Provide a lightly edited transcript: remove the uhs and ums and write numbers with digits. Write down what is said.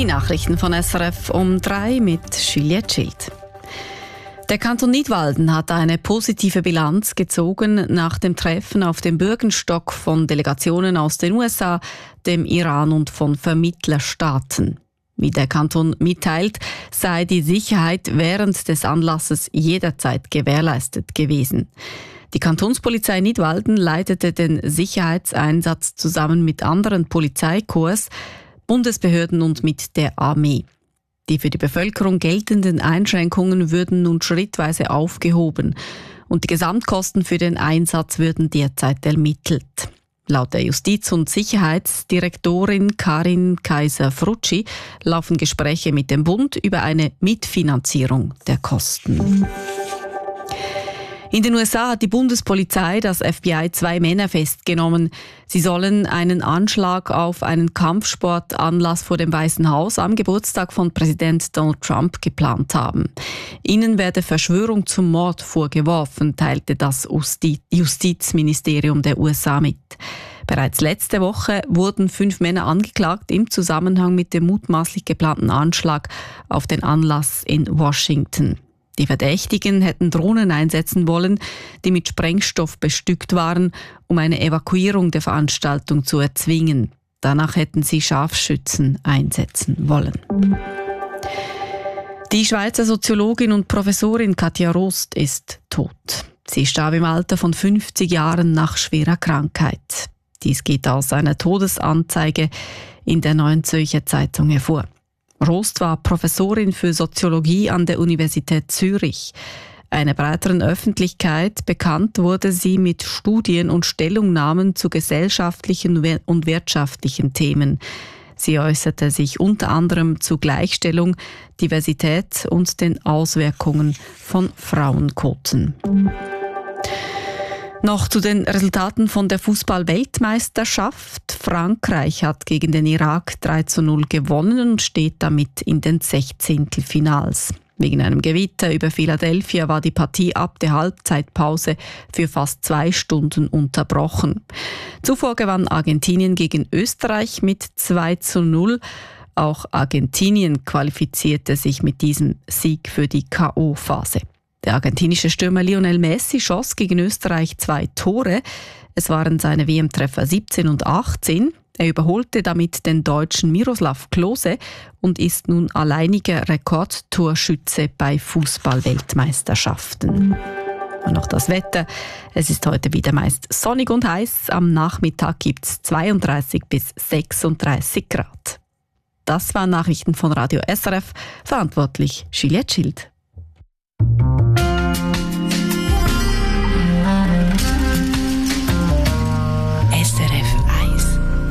Die Nachrichten von SRF um 3 mit Juliette Schild. Der Kanton Nidwalden hat eine positive Bilanz gezogen nach dem Treffen auf dem Bürgenstock von Delegationen aus den USA, dem Iran und von Vermittlerstaaten. Wie der Kanton mitteilt, sei die Sicherheit während des Anlasses jederzeit gewährleistet gewesen. Die Kantonspolizei Nidwalden leitete den Sicherheitseinsatz zusammen mit anderen Polizeikorps, Bundesbehörden und mit der Armee. Die für die Bevölkerung geltenden Einschränkungen würden nun schrittweise aufgehoben und die Gesamtkosten für den Einsatz würden derzeit ermittelt. Laut der Justiz- und Sicherheitsdirektorin Karin Kaiser-Frutschi laufen Gespräche mit dem Bund über eine Mitfinanzierung der Kosten. In den USA hat die Bundespolizei das FBI 2 Männer festgenommen. Sie sollen einen Anschlag auf einen Kampfsportanlass vor dem Weißen Haus am Geburtstag von Präsident Donald Trump geplant haben. Ihnen werde Verschwörung zum Mord vorgeworfen, teilte das Justizministerium der USA mit. Bereits letzte Woche wurden 5 Männer angeklagt im Zusammenhang mit dem mutmaßlich geplanten Anschlag auf den Anlass in Washington. Die Verdächtigen hätten Drohnen einsetzen wollen, die mit Sprengstoff bestückt waren, um eine Evakuierung der Veranstaltung zu erzwingen. Danach hätten sie Scharfschützen einsetzen wollen. Die Schweizer Soziologin und Professorin Katja Rost ist tot. Sie starb im Alter von 50 Jahren nach schwerer Krankheit. Dies geht aus einer Todesanzeige in der Neuen Zürcher Zeitung hervor. Rost war Professorin für Soziologie an der Universität Zürich. Einer breiteren Öffentlichkeit bekannt wurde sie mit Studien und Stellungnahmen zu gesellschaftlichen und wirtschaftlichen Themen. Sie äußerte sich unter anderem zu Gleichstellung, Diversität und den Auswirkungen von Frauenquoten. Noch zu den Resultaten von der Fußball-Weltmeisterschaft. Frankreich hat gegen den Irak 3:0 gewonnen und steht damit in den 16. Finals. Wegen einem Gewitter über Philadelphia war die Partie ab der Halbzeitpause für fast 2 Stunden unterbrochen. Zuvor gewann Argentinien gegen Österreich mit 2:0. Auch Argentinien qualifizierte sich mit diesem Sieg für die K.O.-Phase. Der argentinische Stürmer Lionel Messi schoss gegen Österreich 2 Tore. Es waren seine WM-Treffer 17 und 18. Er überholte damit den Deutschen Miroslav Klose und ist nun alleiniger Rekordtorschütze bei Fußball-Weltmeisterschaften. Und noch das Wetter. Es ist heute wieder meist sonnig und heiß. Am Nachmittag gibt es 32 bis 36 Grad. Das waren Nachrichten von Radio SRF. Verantwortlich Juliette Schild.